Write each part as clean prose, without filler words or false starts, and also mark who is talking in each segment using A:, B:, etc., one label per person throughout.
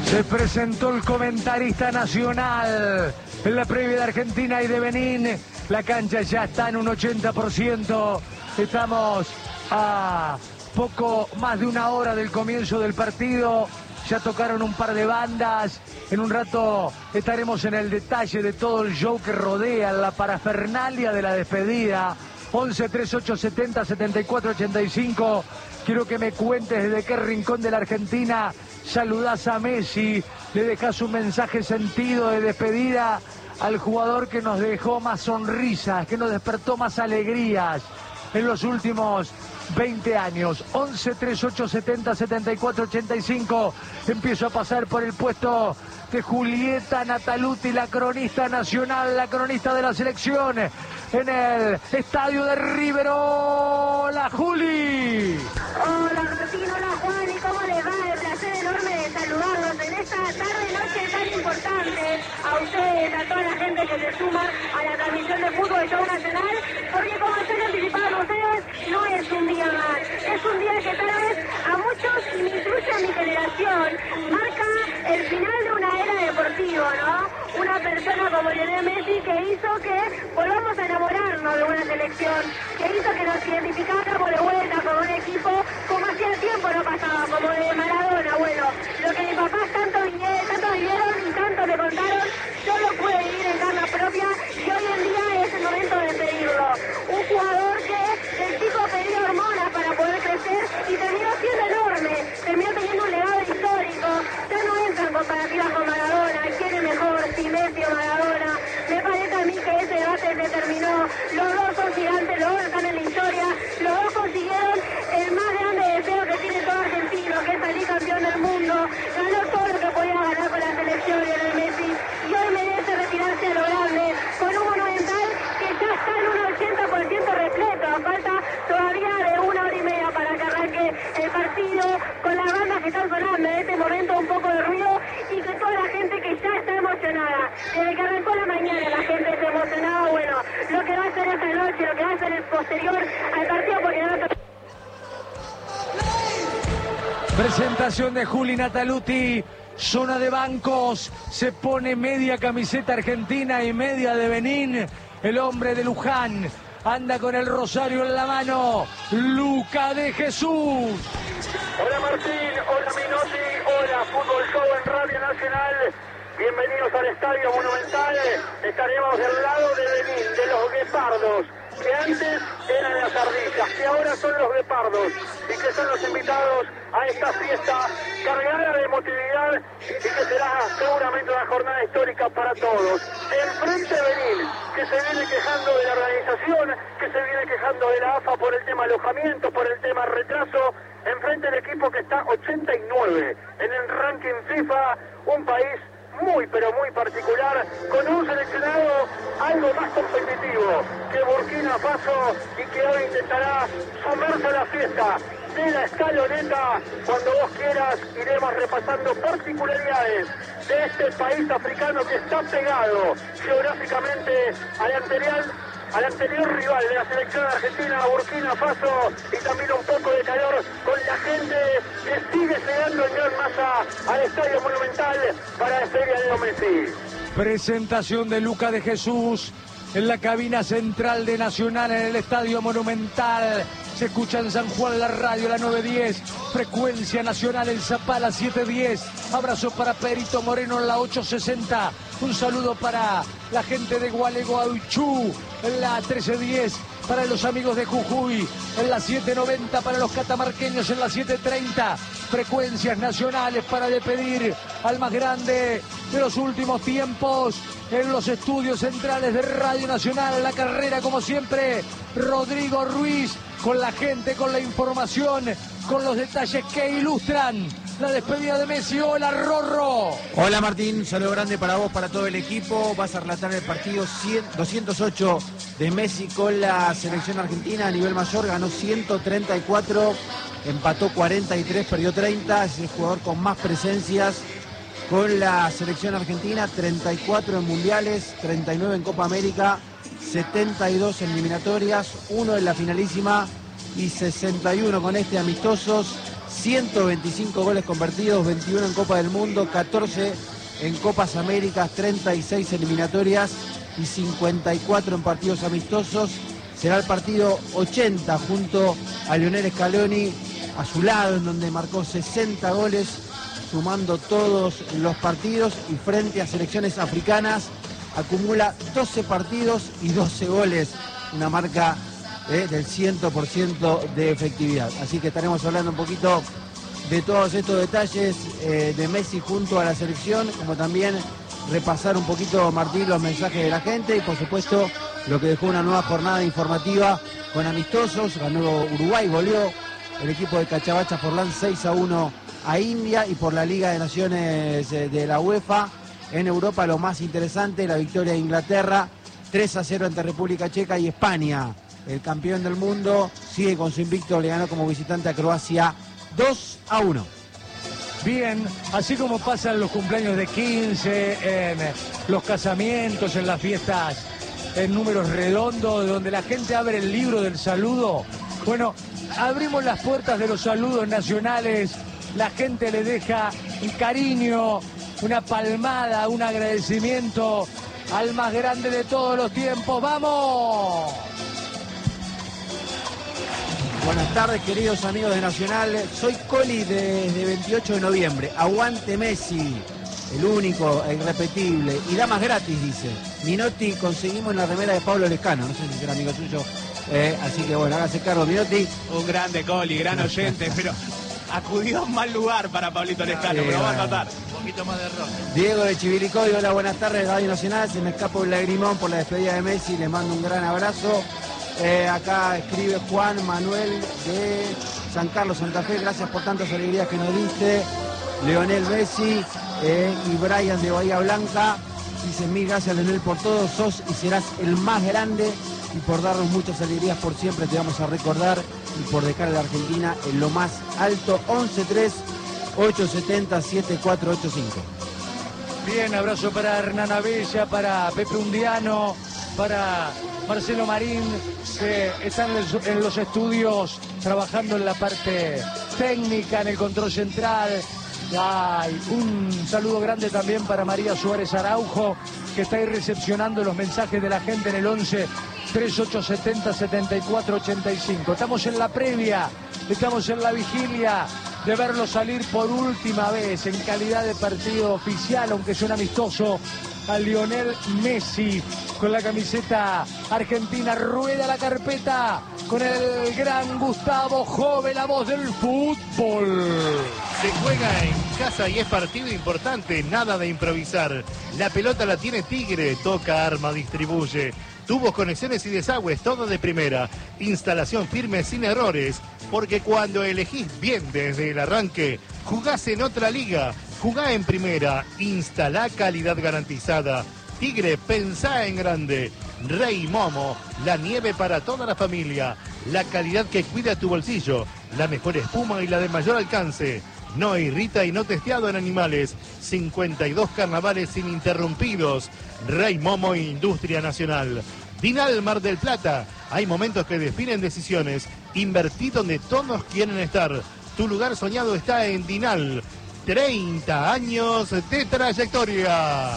A: Se presentó el comentarista nacional en la previa de Argentina y de Benín. La cancha ya está en un 80%. Estamos a poco más de una hora del comienzo del partido. Ya tocaron un par de bandas. En un rato estaremos en el detalle de todo el show que rodea la parafernalia de la despedida. 11 38 70 74 85. Quiero que me cuentes desde qué rincón de la Argentina saludás a Messi, le dejás un mensaje sentido de despedida al jugador que nos dejó más sonrisas, que nos despertó más alegrías en los últimos 20 años. 11 38 70 74 85. Empiezo a pasar por el puesto de Julieta Nataluti, la cronista nacional, la cronista de la selección, en el estadio de River. ¡Hola, Juli!
B: Hola, Martín, hola, Juan, ¿y cómo les va? El placer enorme de saludarlos en esta tarde-noche tan importante. A ustedes, a toda la gente que se suma a la transmisión de fútbol de Show Nacional, porque como se han anticipado ustedes, no es un día más. Es un día que tal vez a muchos, y me incluye a mi generación, marca el final de una era deportiva, ¿no? Una persona como Lionel Messi que hizo que volvamos a enamorarnos de una selección, que hizo que nos identificáramos de vuelta con un equipo como hacía tiempo no pasaba, como de Maradona. Bueno, lo que mis papás tanto vivieron y tanto me contaron, yo lo pude vivir en carne propia y hoy en día es el momento de pedirlo. Un jugador que el chico pedía hormonas para poder crecer y terminó siendo enorme, terminó teniendo un legado histórico. Ya no entran comparativas con Maradona, ¿quién es mejor, si Messi o Maradona? Me parece a mí que ese debate se terminó. Los dos son gigantes, los dos están en la historia, los dos consiguieron el más grande deseo que tiene todo argentino, que es salir campeón del mundo. Ganó todo lo que podía ganar con la selección Lionel Messi y hoy merece retirarse a lo grande con un Monumental que ya está en un 80% repleto. Falta todavía de una hora y media para que arranque el partido, con las bandas que están sonando en este momento, un poco de ruido, y que toda la gente que ya está emocionada. Desde que arrancó la mañana la gente se emocionaba. Bueno, lo que va a ser esta noche, lo que va a ser el posterior al partido, porque no...
A: Presentación de Juli Nataluti, zona de bancos, se pone media camiseta argentina y media de Benín, el hombre de Luján, anda con el rosario en la mano, Luca de Jesús.
C: Hola Martín, hola Minotti, hola Fútbol Show en Radio Nacional, bienvenidos al Estadio Monumental. Estaremos del lado de Benín, de los guepardos, que antes eran las ardillas, que ahora son los guepardos, y que son los invitados a esta fiesta cargada de emotividad y que será seguramente una jornada histórica para todos. Enfrente Benín, que se viene quejando de la organización, que se viene quejando de la AFA por el tema alojamiento, por el tema retraso. Enfrente el equipo que está 89 en el ranking FIFA, un país muy pero muy particular, con un seleccionado algo más competitivo que Burkina Faso y que hoy intentará sumarse a la fiesta de la escaloneta. Cuando vos quieras iremos repasando particularidades de este país africano que está pegado geográficamente al anterior rival de la selección argentina, Burkina Faso, y también un poco de calor con la gente que sigue llegando en gran masa al Estadio Monumental para despedir a Leo Messi.
A: Presentación de Luca de Jesús en la cabina central de Nacional en el Estadio Monumental. Se escucha en San Juan la radio, la 910, frecuencia nacional en Zapala 710. Abrazo para Perito Moreno en la 860. Un saludo para la gente de Gualeguaychú en la 1310. Para los amigos de Jujuy en la 790, para los catamarqueños en la 730. Frecuencias nacionales para despedir al más grande de los últimos tiempos en los estudios centrales de Radio Nacional. La carrera, como siempre, Rodrigo Ruiz, con la gente, con la información, con los detalles que ilustran la despedida de Messi. Hola, Rorro.
D: Hola, Martín, saludo grande para vos, para todo el equipo. Vas a relatar el partido 208 de Messi con la selección argentina a nivel mayor. Ganó 134, empató 43, perdió 30. Es el jugador con más presencias con la selección argentina. 34 en mundiales, 39 en Copa América, 72 en eliminatorias, 1 en la finalísima y 61 con amistosos. 125 goles convertidos, 21 en Copa del Mundo, 14 en Copas Américas, 36 eliminatorias y 54 en partidos amistosos. Será el partido 80 junto a Lionel Scaloni a su lado, en donde marcó 60 goles, sumando todos los partidos, y frente a selecciones africanas acumula 12 partidos y 12 goles, una marca del 100% de efectividad. Así que estaremos hablando un poquito de todos estos detalles de Messi junto a la selección, como también repasar un poquito, Martín, los mensajes de la gente y por supuesto lo que dejó una nueva jornada informativa con amistosos. Ganó Uruguay, goleó el equipo de Cachavacha Forlán 6-1 a India, y por la Liga de Naciones de la UEFA en Europa lo más interesante, la victoria de Inglaterra 3-0 ante República Checa, y España, el campeón del mundo, sigue con su invicto, le ganó como visitante a Croacia 2-1.
A: Bien, así como pasan los cumpleaños de 15, en los casamientos, en las fiestas en números redondos, donde la gente abre el libro del saludo. Bueno, abrimos las puertas de los saludos nacionales, la gente le deja un cariño, una palmada, un agradecimiento al más grande de todos los tiempos. ¡Vamos!
D: Buenas tardes, queridos amigos de Nacional. Soy Coli desde 28 de noviembre. Aguante Messi, el único, el irrepetible. Y damas gratis, dice. Minotti, conseguimos la remera de Pablo Lescano. No sé si será amigo suyo. Así que bueno, hágase cargo, Minotti.
E: Un grande Coli, gran oyente, pero acudió a un mal lugar para Pablito Lescano, pero va a tratar. Un poquito más de rojo.
D: Diego de Chivilcoy, hola, buenas tardes, Radio Nacional. Se me escapa un lagrimón por la despedida de Messi. Les mando un gran abrazo. Acá escribe Juan Manuel de San Carlos, Santa Fe, gracias por tantas alegrías que nos diste. Leonel Messi y Brian de Bahía Blanca dicen: mil gracias, Leonel, por todo, sos y serás el más grande, y por darnos muchas alegrías por siempre te vamos a recordar, y por dejar a la Argentina en lo más alto. 11-3-870-7485.
A: Bien, abrazo para Hernán Abella, para Pepe Undiano, para Marcelo Marín, que están en los estudios trabajando en la parte técnica, en el control central. Ay, un saludo grande también para María Suárez Araujo, que está ahí recepcionando los mensajes de la gente en el 11-3870-7485. Estamos en la previa, estamos en la vigilia de verlo salir por última vez en calidad de partido oficial, aunque suena amistoso, a Lionel Messi con la camiseta argentina. Rueda la carpeta con el gran Gustavo Jove, la voz del fútbol.
F: Se juega en casa y es partido importante, nada de improvisar. La pelota la tiene Tigre, toca, arma, distribuye. Tubos, conexiones y desagües, todo de primera. Instalación firme sin errores, porque cuando elegís bien desde el arranque, jugás en otra liga. Jugá en primera, instalá calidad garantizada. Tigre, pensá en grande. Rey Momo, la nieve para toda la familia. La calidad que cuida tu bolsillo. La mejor espuma y la de mayor alcance. No irrita y no testeado en animales. 52 carnavales ininterrumpidos. Rey Momo, Industria Nacional. Dinal Mar del Plata. Hay momentos que definen decisiones. Invertí donde todos quieren estar. Tu lugar soñado está en Dinal. 30 años de trayectoria.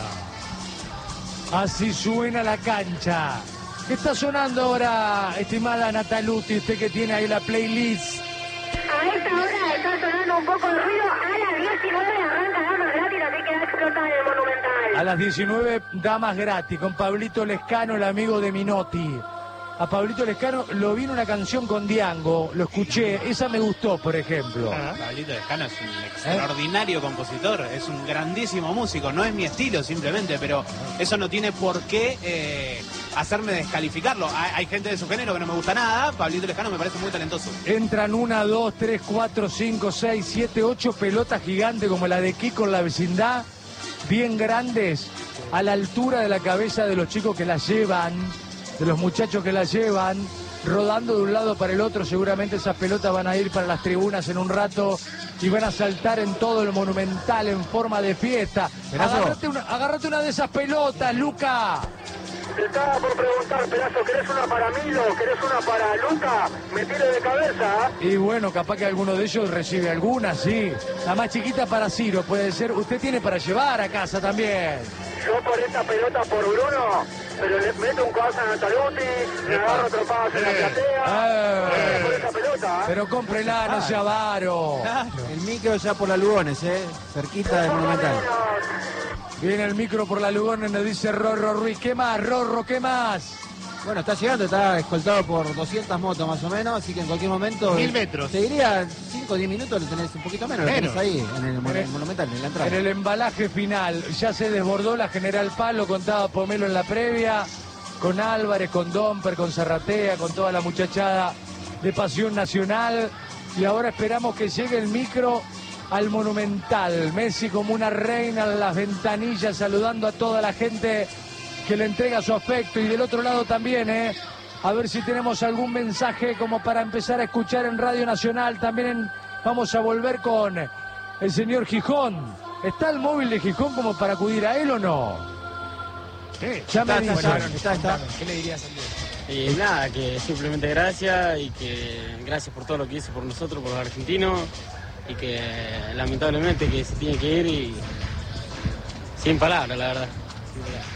A: Así suena la cancha. ¿Qué está sonando ahora, estimada Nataluti, usted que tiene ahí la playlist?
B: A esta hora está sonando un poco de ruido. A las 19 arranca Damas Gratis, así que va a explotar el Monumental.
A: A las 19, Damas Gratis, con Pablito Lescano, el amigo de Minotti. A Pablito Lescano lo vi en una canción con Diango, lo escuché, esa me gustó, por ejemplo.
E: Pablito Lescano es un extraordinario compositor, es un grandísimo músico, no es mi estilo simplemente, pero eso no tiene por qué hacerme descalificarlo. Hay gente de su género que no me gusta nada, Pablito Lescano me parece muy talentoso.
A: Entran 1, 2, 3, 4, 5, 6, 7, 8 pelotas gigantes como la de Kiko en la vecindad, bien grandes, a la altura de la cabeza de los chicos que las llevan, de los muchachos que la llevan, rodando de un lado para el otro. Seguramente esas pelotas van a ir para las tribunas en un rato y van a saltar en todo el Monumental en forma de fiesta. Agárrate una de esas pelotas, Luca.
C: Te estaba por preguntar, Pelazo, ¿querés una para Milo? ¿Querés una para Luca? Me tiro de cabeza.
A: Y bueno, capaz que alguno de ellos recibe alguna, sí. La más chiquita para Ciro, puede ser. Usted tiene para llevar a casa también.
C: Yo por esta pelota por Bruno, pero le meto un codazo a Nataluti, me agarro tropadas en la platea. Por esa pelota.
A: Pero cómprela, no sea avaro.
D: El micro ya por la Lugones, cerquita del Monumental.
A: Viene el micro por la Lugones, nos dice Rorro Ruiz. ¿Qué más, Rorro? ¿Qué más?
D: Bueno, está llegando, está escoltado por 200 motos más o menos, así que en cualquier momento...
F: 1000 metros.
D: Te diría 5 o 10 minutos, lo tenés un poquito menos, lo tenés ahí, en el Monumental, en la entrada.
A: En el embalaje final, ya se desbordó la General Paz, lo contaba Pomelo en la previa, con Álvarez, con Domper, con Zarratea, con toda la muchachada de Pasión Nacional, y ahora esperamos que llegue el micro al Monumental. Messi como una reina en las ventanillas, saludando a toda la gente que le entrega su afecto, y del otro lado también, a ver si tenemos algún mensaje como para empezar a escuchar en Radio Nacional. También vamos a volver con el señor Gijón. ¿Está el móvil de Gijón como para acudir a él o no? Ya me dicen.
D: Está.
G: ¿Qué le dirías a Dios? Nada, que simplemente gracias, y que gracias por todo lo que hizo por nosotros, por los argentinos, y que lamentablemente que se tiene que ir, y sin palabras, la verdad. Sin palabras.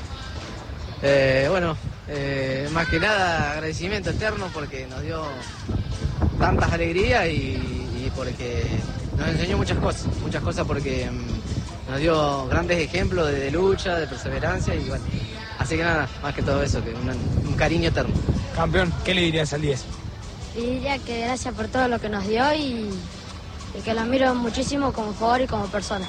H: Más que nada agradecimiento eterno porque nos dio tantas alegrías y porque nos enseñó muchas cosas porque nos dio grandes ejemplos de lucha, de perseverancia, y bueno, así que nada, más que todo eso, que un cariño eterno.
I: Campeón, ¿qué le dirías al 10?
J: Y diría que gracias por todo lo que nos dio y que lo admiro muchísimo como jugador y como persona.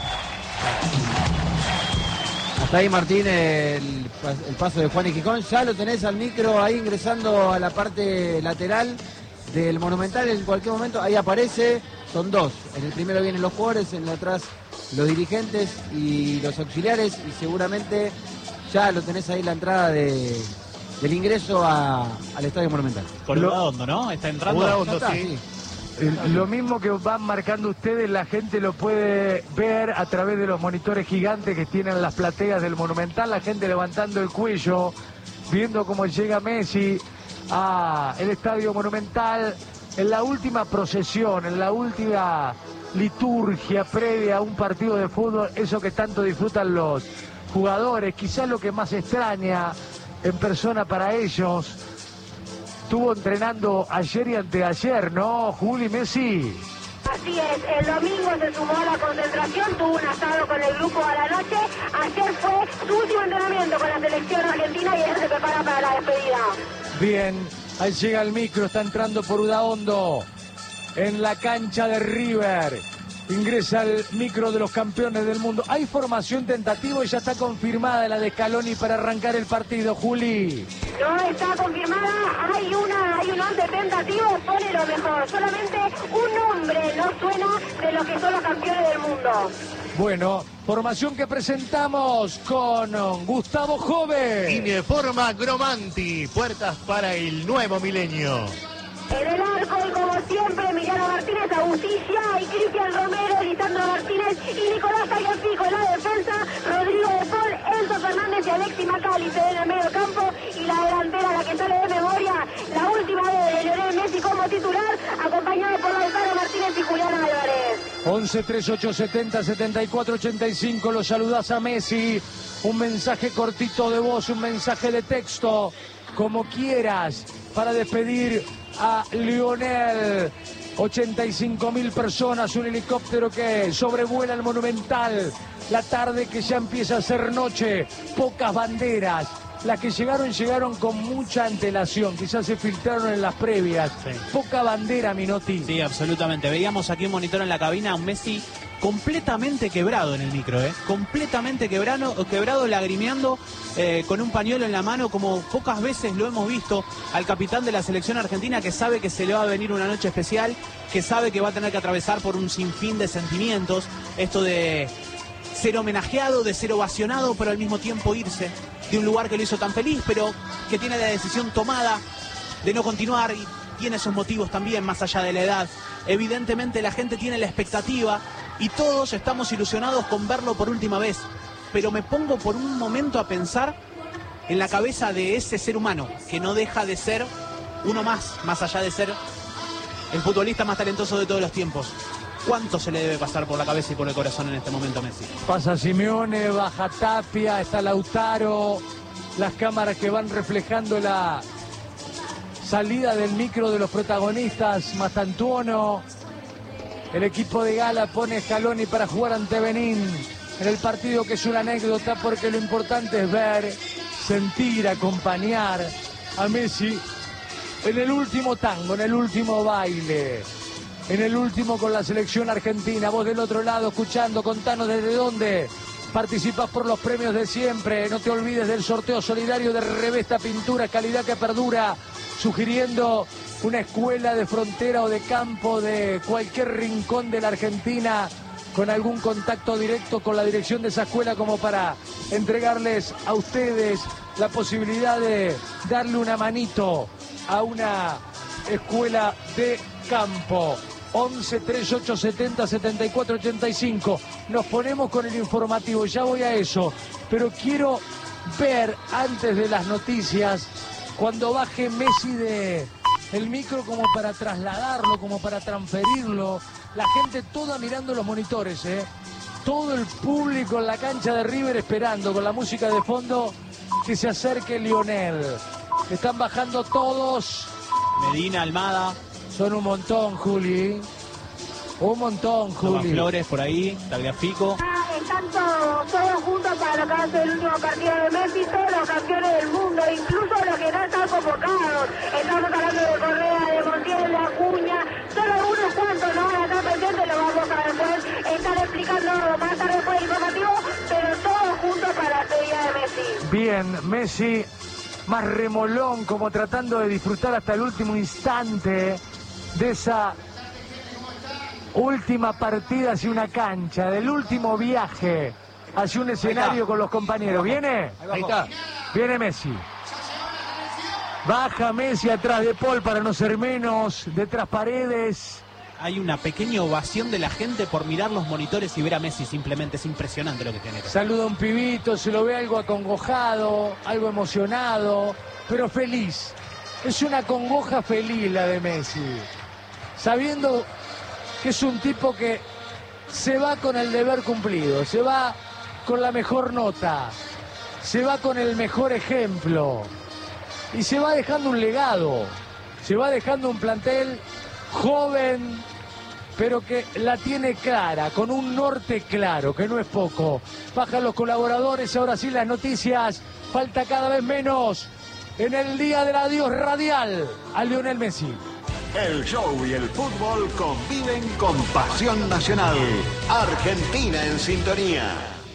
D: Hasta ahí, Martín, el paso de Juan y Gijón. Ya lo tenés al micro ahí ingresando a la parte lateral del Monumental en cualquier momento. Ahí aparece, son dos. En el primero vienen los jugadores, en el atrás los dirigentes y los auxiliares, y seguramente ya lo tenés ahí la entrada del ingreso al Estadio Monumental.
E: Por Udaondo, ¿no? Está entrando.
F: Udaondo,
D: Está,
F: sí.
A: Lo mismo que van marcando ustedes, la gente lo puede ver a través de los monitores gigantes que tienen las plateas del Monumental, la gente levantando el cuello, viendo cómo llega Messi al Estadio Monumental en la última procesión, en la última liturgia previa a un partido de fútbol, eso que tanto disfrutan los jugadores, quizás lo que más extraña en persona para ellos. Estuvo entrenando ayer y anteayer, ¿no, Juli, Messi?
B: Así es, el domingo se sumó a la concentración, tuvo un asado con el grupo a la noche. Ayer fue su último entrenamiento con la selección argentina y él se prepara para la despedida.
A: Bien, ahí llega el micro, está entrando por Udaondo en la cancha de River. Ingresa el micro de los campeones del mundo. Hay formación tentativa y ya está confirmada la de Scaloni para arrancar el partido, Juli.
B: No está confirmada, hay un once tentativo, pone lo mejor. Solamente un nombre no suena de los que son los campeones del mundo.
A: Bueno, formación que presentamos con Gustavo Jove.
F: Informa Gromanti, puertas para el nuevo milenio.
B: En el arco, y como siempre, Emiliano Martínez, Agustilla y Cristian Romero, Lisandro Martínez y Nicolás Tagliafico en la defensa, Rodrigo de Paul, Enzo Fernández y Alexis Macalister en el medio campo, y la delantera, la que sale de memoria, la última de Lionel Messi como titular, acompañado por Lautaro Martínez y Julián Álvarez.
A: 11 38 70 74 85, lo saludás a Messi, un mensaje cortito de voz, un mensaje de texto, como quieras, para despedir a Lionel. 85.000 personas, un helicóptero que sobrevuela el Monumental, la tarde que ya empieza a ser noche, pocas banderas, las que llegaron con mucha antelación, quizás se filtraron en las previas, sí. Poca bandera, Minotti.
E: Sí, absolutamente, veíamos aquí un monitor en la cabina, un Messi completamente quebrado en el micro, completamente quebrado, lagrimeando, con un pañuelo en la mano, como pocas veces lo hemos visto al capitán de la selección argentina, que sabe que se le va a venir una noche especial, que sabe que va a tener que atravesar por un sinfín de sentimientos, esto de ser homenajeado, de ser ovacionado, pero al mismo tiempo irse de un lugar que lo hizo tan feliz, pero que tiene la decisión tomada de no continuar, y tiene sus motivos también, más allá de la edad. Evidentemente la gente tiene la expectativa y todos estamos ilusionados con verlo por última vez, pero me pongo por un momento a pensar en la cabeza de ese ser humano, que no deja de ser uno más allá de ser el futbolista más talentoso de todos los tiempos. ¿Cuánto se le debe pasar por la cabeza y por el corazón en este momento a Messi?
A: Pasa Simeone, baja Tapia, está Lautaro, las cámaras que van reflejando la salida del micro de los protagonistas, Mastantuono. El equipo de Gala pone Scaloni para jugar ante Benín en el partido, que es una anécdota, porque lo importante es ver, sentir, acompañar a Messi en el último tango, en el último baile, en el último con la selección argentina. Vos del otro lado escuchando, contanos desde dónde participas por los premios de siempre. No te olvides del sorteo solidario de Revesta Pintura, calidad que perdura, sugiriendo una escuela de frontera o de campo de cualquier rincón de la Argentina, con algún contacto directo con la dirección de esa escuela, como para entregarles a ustedes la posibilidad de darle una manito a una escuela de campo. 11 38 70 74 85. Nos ponemos con el informativo, ya voy a eso, pero quiero ver antes de las noticias, cuando baje Messi de el micro, como para trasladarlo, como para transferirlo, la gente toda mirando los monitores, todo el público en la cancha de River esperando, con la música de fondo, que se acerque Lionel. Están bajando todos.
E: Medina, Almada.
A: Son un montón, Juli. Un montón, Juli.
E: Flores por ahí, Tagliafico.
B: Están todos juntos para lo que hace el último partido de Messi, todos los campeones del mundo, incluso los que no están convocados. Estamos hablando de Correa, de Montiel, de Acuña, solo unos cuantos no van a estar presentes, lo vamos a después estar explicando más tarde después del informativo, pero todos juntos para la despedida de Messi.
A: Bien, Messi más remolón, como tratando de disfrutar hasta el último instante de esa última partida hacia una cancha, del último viaje hacia un escenario con los compañeros. ¿Viene?
D: Ahí está.
A: Viene Messi. Baja Messi atrás de Paul para no ser menos, detrás Paredes.
E: Hay una pequeña ovación de la gente por mirar los monitores y ver a Messi. Simplemente es impresionante lo que tiene.
A: Saluda a un pibito, se lo ve algo acongojado, algo emocionado, pero feliz. Es una congoja feliz la de Messi, sabiendo que es un tipo que se va con el deber cumplido, se va con la mejor nota, se va con el mejor ejemplo y se va dejando un legado, se va dejando un plantel joven, pero que la tiene clara, con un norte claro, que no es poco. Bajan los colaboradores, ahora sí las noticias, falta cada vez menos en el día del adiós radial a Lionel Messi.
K: El show y el fútbol conviven con pasión nacional. Argentina en sintonía.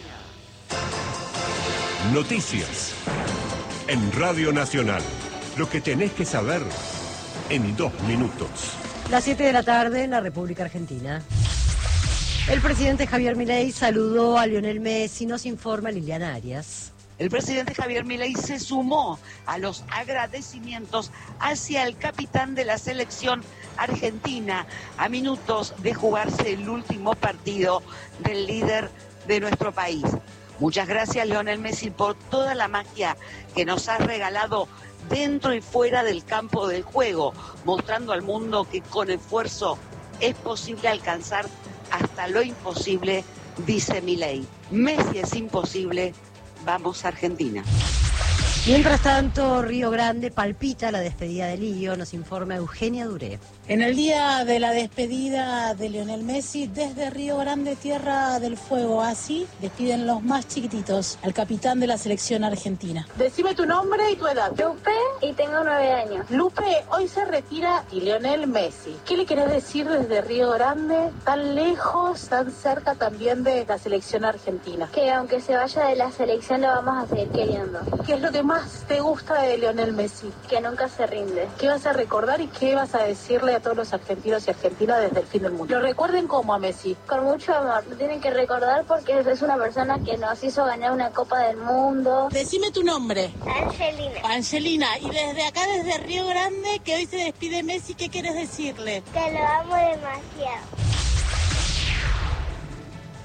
L: Noticias en Radio Nacional. Lo que tenés que saber en 2 minutos.
M: Las 7 de la tarde en la República Argentina. El presidente Javier Milei saludó a Lionel Messi, nos informa Liliana Arias.
N: El presidente Javier Milei se sumó a los agradecimientos hacia el capitán de la selección argentina a minutos de jugarse el último partido del líder de nuestro país. Muchas gracias, Lionel Messi, por toda la magia que nos has regalado dentro y fuera del campo del juego, mostrando al mundo que con esfuerzo es posible alcanzar hasta lo imposible, dice Milei. Messi es imposible. Vamos Argentina.
M: Mientras tanto, Río Grande palpita la despedida de Lío, nos informa Eugenia Duré.
O: En el día de la despedida de Lionel Messi, desde Río Grande, Tierra del Fuego, así despiden los más chiquititos al capitán de la selección argentina.
P: Decime tu nombre y tu edad.
B: Lupe, y tengo 9 años.
P: Lupe, hoy se retira Lionel Messi. ¿Qué le querés decir desde Río Grande, tan lejos, tan cerca también de la selección argentina?
B: Que aunque se vaya de la selección, lo vamos a seguir queriendo.
P: ¿Qué es lo que más te gusta de Lionel Messi?
B: Que nunca se rinde.
P: ¿Qué vas a recordar y qué vas a decirle a todos los argentinos y argentinas desde el fin del mundo? Lo recuerden como a Messi.
B: Con mucho amor. Lo tienen que recordar porque es una persona que nos hizo ganar una Copa del Mundo.
O: Decime tu nombre.
B: Angelina.
O: Angelina, y desde acá, desde Río Grande, que hoy se despide Messi, ¿qué quieres decirle?
B: Que lo amo demasiado.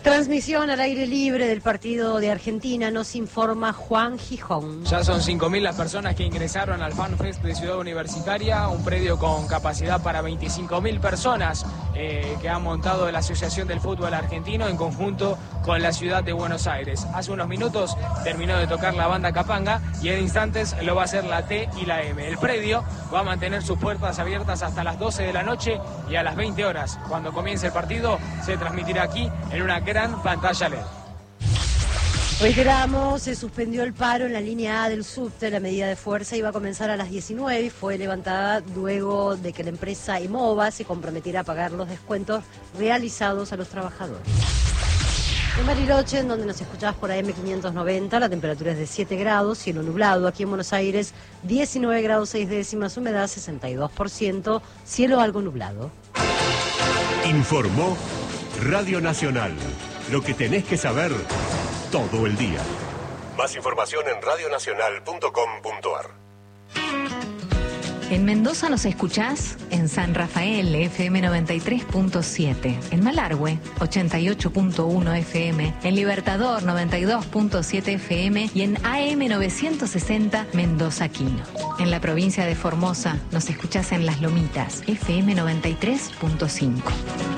M: Transmisión al aire libre del partido de Argentina, nos informa Juan Gijón.
I: Ya son 5.000 las personas que ingresaron al FanFest de Ciudad Universitaria, un predio con capacidad para 25.000 personas que ha montado la Asociación del Fútbol Argentino en conjunto con la ciudad de Buenos Aires. Hace unos minutos terminó de tocar la banda Capanga y en instantes lo va a hacer la T y la M. El predio va a mantener sus puertas abiertas hasta las 12 de la noche y a las 20 horas, cuando comience el partido, se transmitirá aquí en una gran pantalla LED.
M: Reiteramos, se suspendió el paro en la línea A del subte. La medida de fuerza iba a comenzar a las 19 y fue levantada luego de que la empresa EMOVA se comprometiera a pagar los descuentos realizados a los trabajadores. En Bariloche, en donde nos escuchabas por AM 590, la temperatura es de 7 grados, cielo nublado. Aquí en Buenos Aires, 19 grados 6 décimas, humedad 62%, cielo algo nublado.
L: Informó Radio Nacional. Lo que tenés que saber todo el día. Más información en radionacional.com.ar.
Q: En Mendoza nos escuchás en San Rafael, FM 93.7, en Malargüe, 88.1 FM, en Libertador, 92.7 FM y en AM 960 Mendoza Quino. En la provincia de Formosa nos escuchás en Las Lomitas, FM 93.5.